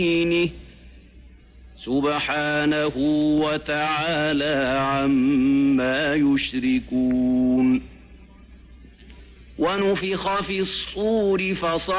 دينه سبحانه وتعالى عما يشركون ونفخ في الصور